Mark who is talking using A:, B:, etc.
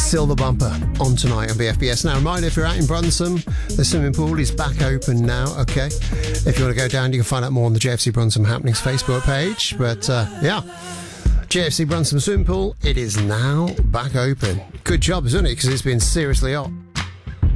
A: Silver Bumper on tonight on BFBS. Now, reminder, if you're out in Brunsom, the swimming pool is back open now, okay? If you want to go down, you can find out more on the JFC Brunsom Happenings Facebook page. But, yeah, JFC Brunsom swimming pool, it is now back open. Good job, isn't it? Because it's been seriously hot.